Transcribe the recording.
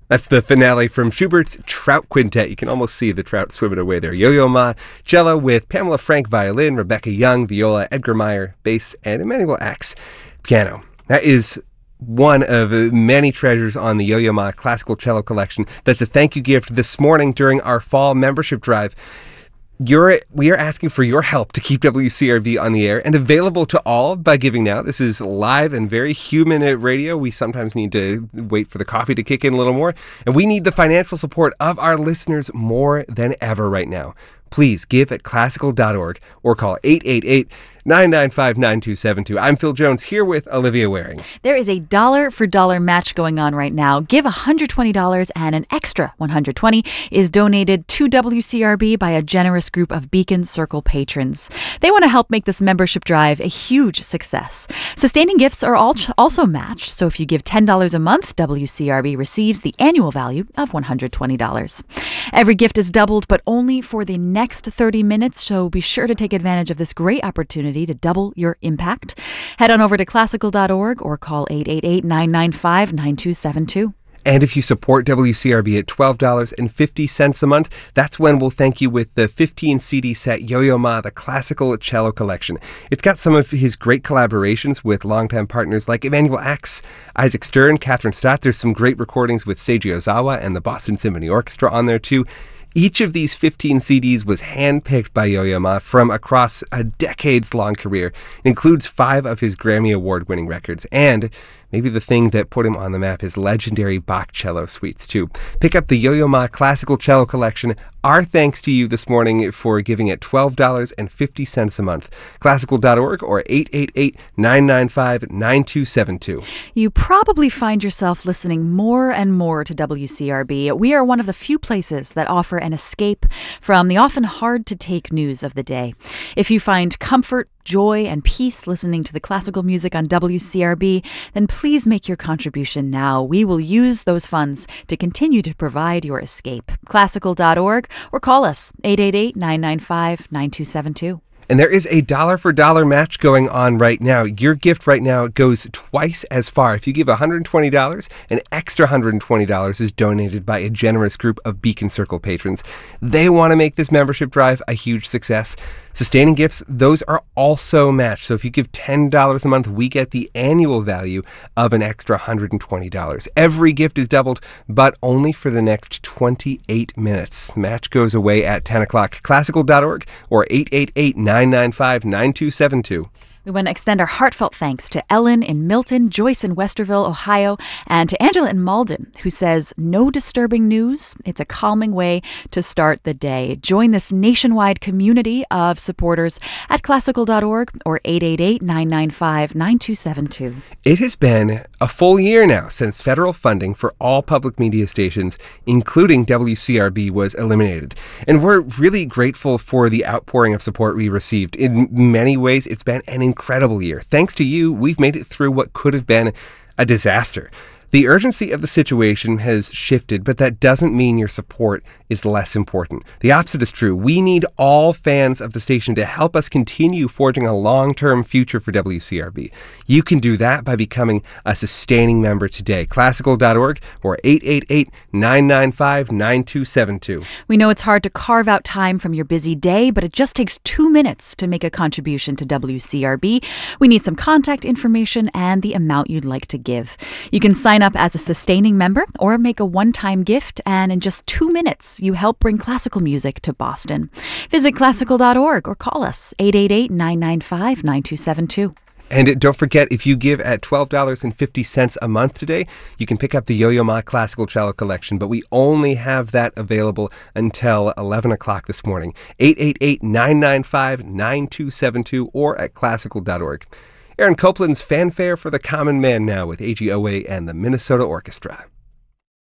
That's the finale from Schubert's Trout Quintet. You can almost see the trout swimming away there. Yo-Yo Ma, cello with Pamela Frank violin, Rebecca Young viola, Edgar Meyer bass, and Emmanuel Axe piano. That is one of many treasures on the Yo-Yo Ma Classical Cello Collection. That's a thank you gift this morning during our fall membership drive. We are asking for your help to keep WCRB on the air and available to all by giving now. This is live and very human at radio. We sometimes need to wait for the coffee to kick in a little more, and we need the financial support of our listeners more than ever right now. Please give at classical.org or call 888-995-9272. I'm Phil Jones here with Olivia Waring. There is a dollar-for-dollar match going on right now. Give $120 and an extra $120 is donated to WCRB by a generous group of Beacon Circle patrons. They want to help make this membership drive a huge success. Sustaining gifts are also matched, so if you give $10 a month, WCRB receives the annual value of $120. Every gift is doubled, but only for the next 30 minutes, so be sure to take advantage of this great opportunity to double your impact. Head on over to classical.org or call 888-995-9272. And if you support WCRB at $12.50 a month, that's when we'll thank you with the 15 CD set Yo-Yo Ma, the Classical Cello Collection. It's got some of his great collaborations with longtime partners like Emmanuel Axe, Isaac Stern, Catherine Stott. There's some great recordings with Seiji Ozawa and the Boston Symphony Orchestra on there too. Each of these 15 CDs was handpicked by Yo-Yo Ma from across a decades-long career. It includes 5 of his Grammy Award-winning records, and maybe the thing that put him on the map is legendary Bach cello suites, too. Pick up the Yo-Yo Ma Classical Cello Collection. Our thanks to you this morning for giving at $12.50 a month. Classical.org or 888-995-9272. You probably find yourself listening more and more to WCRB. We are one of the few places that offer an escape from the often hard-to-take news of the day. If you find comfort, joy, and peace listening to the classical music on WCRB, then please make your contribution now. We will use those funds to continue to provide your escape. Classical.org or call us 888-995-9272. And there is a dollar-for-dollar match going on right now. Your gift right now goes twice as far. If you give $120, an extra $120 is donated by a generous group of Beacon Circle patrons. They want to make this membership drive a huge success. Sustaining gifts, those are also matched. So if you give $10 a month, we get the annual value of an extra $120. Every gift is doubled, but only for the next 28 minutes. Match goes away at 10 o'clock. Classical.org or 888-995-9272. We want to extend our heartfelt thanks to Ellen in Milton, Joyce in Westerville, Ohio, and to Angela in Malden, who says, "No disturbing news. It's a calming way to start the day." Join this nationwide community of supporters at classical.org or 888-995-9272. It has been a full year now since federal funding for all public media stations, including WCRB, was eliminated. And we're really grateful for the outpouring of support we received. In many ways, it's been an incredible year. Thanks to you, we've made it through what could have been a disaster. The urgency of the situation has shifted, but that doesn't mean your support is less important. The opposite is true. We need all fans of the station to help us continue forging a long-term future for WCRB. You can do that by becoming a sustaining member today. Classical.org or 888-995-9272. We know it's hard to carve out time from your busy day, but it just takes 2 minutes to make a contribution to WCRB. We need some contact information and the amount you'd like to give. You can sign up as a sustaining member or make a one-time gift, and in just 2 minutes, you help bring classical music to Boston. Visit classical.org or call us 888-995-9272. And don't forget, if you give at $12.50 a month today, you can pick up the Yo-Yo Ma Classical Cello Collection, but we only have that available until 11 o'clock this morning. 888-995-9272 or at classical.org. Aaron Copland's Fanfare for the Common Man now with AGOA and the Minnesota Orchestra.